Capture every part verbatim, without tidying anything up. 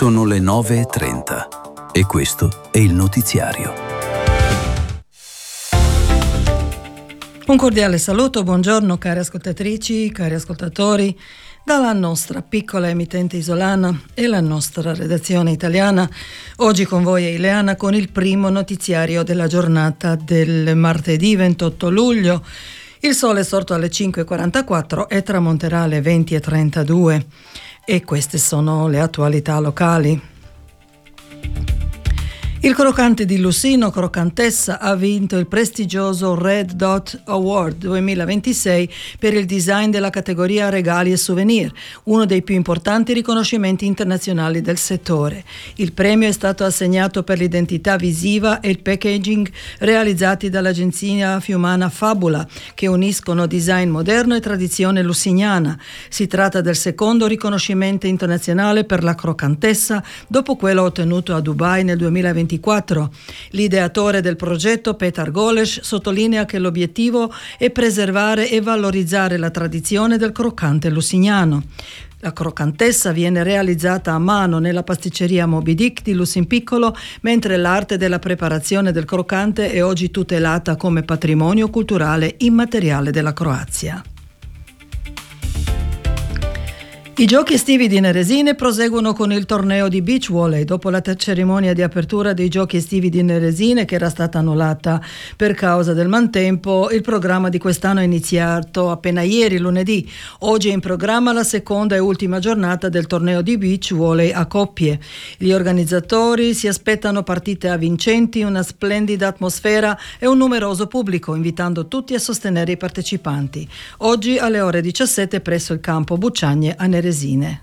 Sono le nove e trenta e questo è il notiziario. Un cordiale saluto, buongiorno cari ascoltatrici, cari ascoltatori, dalla nostra piccola emittente isolana e la nostra redazione italiana. Oggi con voi è Ileana con il primo notiziario della giornata del martedì ventotto luglio. Il sole è sorto alle cinque e quarantaquattro e tramonterà alle venti e trentadue e queste sono le attualità locali. Il crocante di Lussino, Crocantessa, ha vinto il prestigioso Red Dot Award duemilaventisei per il design della categoria regali e souvenir, uno dei più importanti riconoscimenti internazionali del settore. Il premio è stato assegnato per l'identità visiva e il packaging realizzati dall'agenzia fiumana Fabula, che uniscono design moderno e tradizione lussiniana. Si tratta del secondo riconoscimento internazionale per la Crocantessa, dopo quello ottenuto a Dubai nel duemilaventiquattro. L'ideatore del progetto, Petar Goles, sottolinea che l'obiettivo è preservare e valorizzare la tradizione del croccante lussiniano. La crocantessa viene realizzata a mano nella pasticceria Moby Dick di Lussinpiccolo, mentre l'arte della preparazione del croccante è oggi tutelata come patrimonio culturale immateriale della Croazia. I giochi estivi di Neresine proseguono con il torneo di beach volley. Dopo la cerimonia di apertura dei giochi estivi di Neresine, che era stata annullata per causa del maltempo, il programma di quest'anno è iniziato appena ieri, lunedì. Oggi è in programma la seconda e ultima giornata del torneo di beach volley a coppie. Gli organizzatori si aspettano partite avvincenti, una splendida atmosfera e un numeroso pubblico, invitando tutti a sostenere i partecipanti. Oggi alle ore diciassette presso il campo Bucciagne a Neresine. Resine.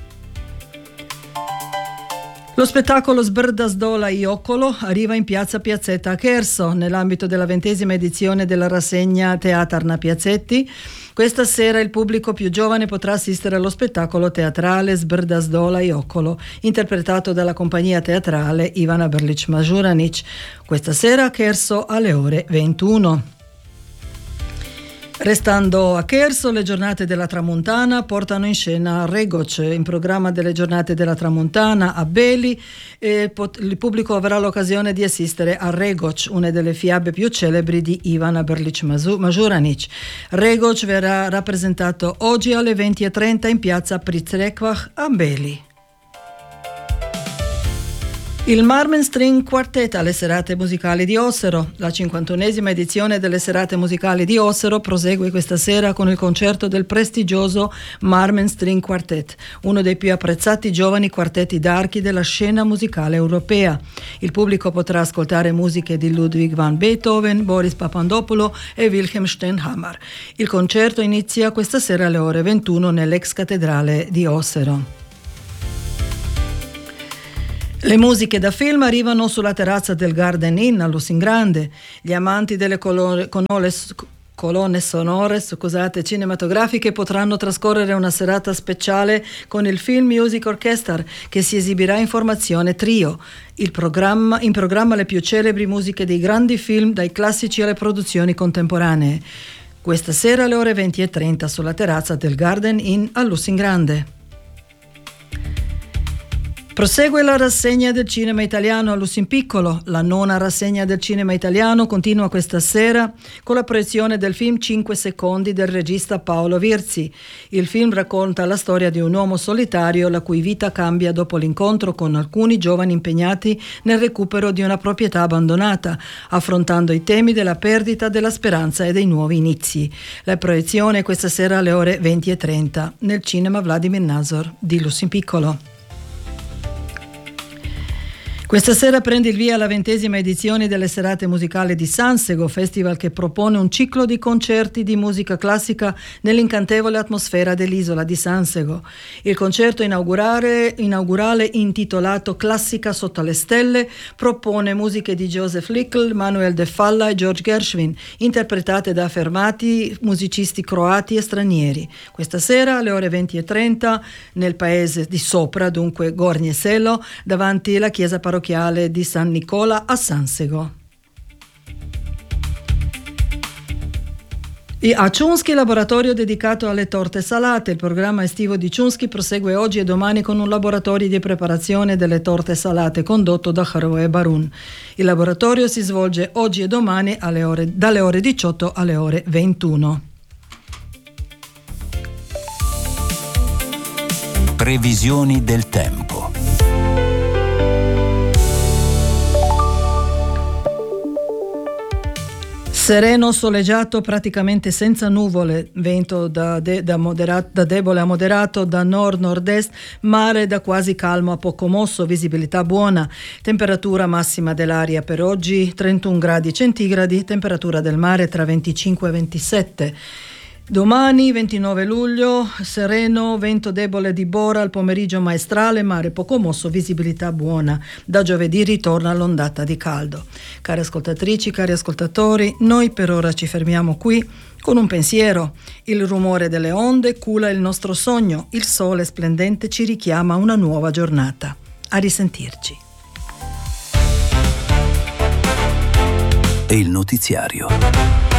Lo spettacolo Sbrdasdola Ioccolo arriva in piazza Piazzetta a Cherso nell'ambito della ventesima edizione della rassegna Teatar na Piazzetti. Questa sera il pubblico più giovane potrà assistere allo spettacolo teatrale Sbrdasdola Ioccolo, interpretato dalla compagnia teatrale Ivana Brlić-Mažuranić. Questa sera a Cherso alle ore ventuno. Restando a Cherso, le giornate della Tramontana portano in scena Regoc, in programma delle giornate della Tramontana a Beli. E pot- il pubblico avrà l'occasione di assistere a Regoc, una delle fiabe più celebri di Ivana Brlić-Mažuranić. Regoc verrà rappresentato oggi alle venti e trenta in piazza Prizrekvah a Beli. Il Marmen String Quartet alle serate musicali di Ossero. La cinquantunesima edizione delle serate musicali di Ossero prosegue questa sera con il concerto del prestigioso Marmen String Quartet, uno dei più apprezzati giovani quartetti d'archi della scena musicale europea. Il pubblico potrà ascoltare musiche di Ludwig van Beethoven, Boris Papandopoulos e Wilhelm Steinhammer. Il concerto inizia questa sera alle ore ventuno nell'ex cattedrale di Ossero. Le musiche da film arrivano sulla terrazza del Garden Inn a Lussingrande. Gli amanti delle colore, colonne, colonne sonore scusate, cinematografiche potranno trascorrere una serata speciale con il Film Music Orchestra, che si esibirà in formazione trio. Il programma, in programma le più celebri musiche dei grandi film, dai classici alle produzioni contemporanee. Questa sera alle ore venti e trenta sulla terrazza del Garden Inn a Lussingrande. Prosegue la rassegna del cinema italiano a Lussinpiccolo. La nona rassegna del cinema italiano continua questa sera con la proiezione del film Cinque secondi del regista Paolo Virzi. Il film racconta la storia di un uomo solitario la cui vita cambia dopo l'incontro con alcuni giovani impegnati nel recupero di una proprietà abbandonata, affrontando i temi della perdita, della speranza e dei nuovi inizi. La proiezione è questa sera alle ore venti e trenta nel cinema Vladimir Nazor di Lussinpiccolo. Questa sera prende il via la ventesima edizione delle serate musicali di Sansego, festival che propone un ciclo di concerti di musica classica nell'incantevole atmosfera dell'isola di Sansego. Il concerto inaugurale, inaugurale intitolato Classica sotto le stelle propone musiche di Joseph Lickl, Manuel de Falla e George Gershwin, interpretate da affermati musicisti croati e stranieri. Questa sera alle ore venti e trenta nel paese di Sopra, dunque Gornje Selo, davanti alla chiesa parrocchiale di San Nicola a Sansego. E a Ciunschi, laboratorio dedicato alle torte salate. Il programma estivo di Ciunschi prosegue oggi e domani con un laboratorio di preparazione delle torte salate condotto da Haroe Barun. Il laboratorio si svolge oggi e domani alle ore, dalle ore diciotto alle ore ventuno. Previsioni del tempo. Sereno, soleggiato, praticamente senza nuvole, vento da, de, da, moderato, da debole a moderato, da nord-nord-est, mare da quasi calmo a poco mosso, visibilità buona, temperatura massima dell'aria per oggi trentuno gradi centigradi, temperatura del mare tra venticinque e ventisette. Domani ventinove luglio, sereno, vento debole di Bora, al pomeriggio maestrale, mare poco mosso, visibilità buona. Da giovedì ritorna l'ondata di caldo. Cari ascoltatrici, cari ascoltatori, noi per ora ci fermiamo qui con un pensiero. Il rumore delle onde cula il nostro sogno, il sole splendente ci richiama a una nuova giornata. A risentirci. E il notiziario.